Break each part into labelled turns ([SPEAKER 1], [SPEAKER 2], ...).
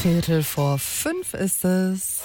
[SPEAKER 1] 4:15 ist es.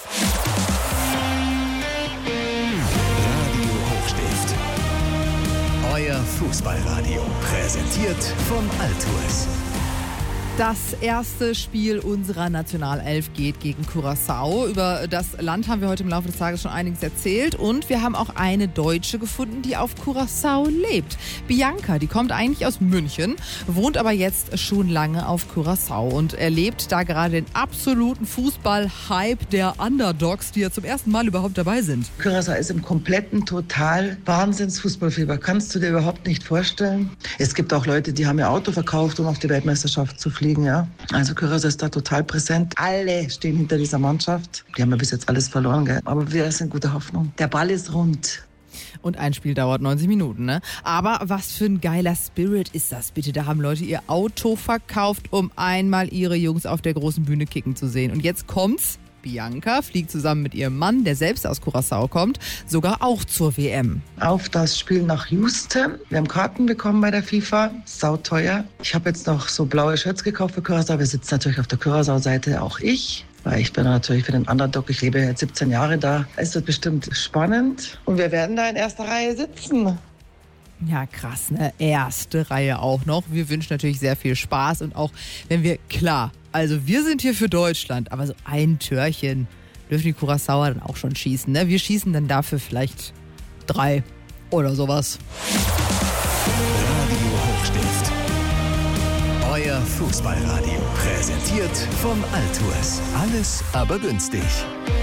[SPEAKER 2] Radio Hochstift. Euer Fußballradio. Präsentiert von Altours.
[SPEAKER 1] Das erste Spiel unserer Nationalelf geht gegen Curaçao. Über das Land haben wir heute im Laufe des Tages schon einiges erzählt. Und wir haben auch eine Deutsche gefunden, die auf Curaçao lebt. Bianca, die kommt eigentlich aus München, wohnt aber jetzt schon lange auf Curaçao und erlebt da gerade den absoluten Fußball-Hype der Underdogs, die ja zum ersten Mal überhaupt dabei sind.
[SPEAKER 3] Curaçao ist im kompletten total Wahnsinns-Fußballfieber. Kannst du dir überhaupt nicht vorstellen. Es gibt auch Leute, die haben ihr Auto verkauft, um auf die Weltmeisterschaft zu fliegen. Ja. Also Curaçao ist da total präsent. Alle stehen hinter dieser Mannschaft. Die haben ja bis jetzt alles verloren, gell? Aber wir sind gute Hoffnung. Der Ball ist rund.
[SPEAKER 1] Und ein Spiel dauert 90 Minuten, ne? Aber was für ein geiler Spirit ist das bitte? Da haben Leute ihr Auto verkauft, um einmal ihre Jungs auf der großen Bühne kicken zu sehen. Und jetzt kommt's. Bianca fliegt zusammen mit ihrem Mann, der selbst aus Curaçao kommt, sogar auch zur WM.
[SPEAKER 3] Auf das Spiel nach Houston. Wir haben Karten bekommen bei der FIFA. Sauteuer. Ich habe jetzt noch so blaue Shirts gekauft für Curaçao. Wir sitzen natürlich auf der Curaçao-Seite, auch ich. Weil ich bin natürlich für den Underdog. Ich lebe jetzt 17 Jahre da. Es wird bestimmt spannend. Und wir werden da in erster Reihe sitzen.
[SPEAKER 1] Ja, krass, ne? Erste Reihe auch noch. Wir wünschen natürlich sehr viel Spaß und auch, wenn wir, klar, also wir sind hier für Deutschland, aber so ein Törchen dürfen die Curaçaoer dann auch schon schießen, ne? Wir schießen dann dafür vielleicht 3 oder sowas.
[SPEAKER 2] Radio Hochstift. Euer Fußballradio. Präsentiert von Altours. Alles aber günstig.